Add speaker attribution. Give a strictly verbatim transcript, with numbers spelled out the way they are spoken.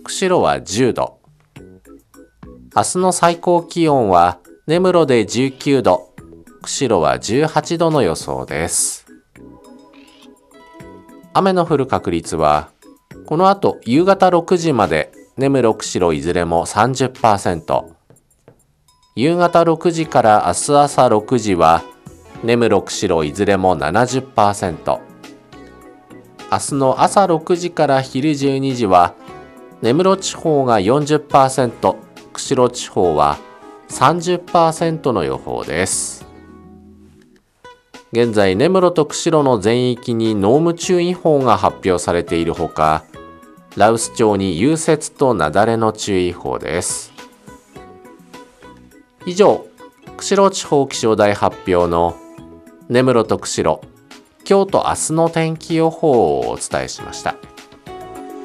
Speaker 1: 釧路はじゅうど。明日の最高気温は根室でじゅうきゅうど、釧路はじゅうはちどの予想です。雨の降る確率は、この後夕方ろくじまで根室釧路いずれも さんじゅっパーセント、夕方ろくじから明日朝ろくじは根室釧路いずれも ななじゅっパーセント、明日の朝ろくじから昼じゅうにじは根室地方が よんじゅっパーセント、釧路地方は さんじゅっパーセント の予報です。現在根室と釧路の全域に濃霧注意報が発表されているほか、羅臼町に融雪と雪崩の注意報です。以上、釧路地方気象台発表の根室と釧路、今日と明日の天気予報をお伝えしました。